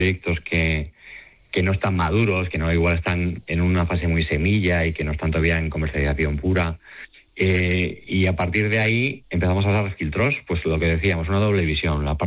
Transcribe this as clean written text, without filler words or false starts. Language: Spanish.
proyectos que no están maduros, que no igual están en una fase muy semilla y que no están todavía en comercialización pura. Y a partir de ahí empezamos a usar filtros, pues lo que decíamos, una doble visión. La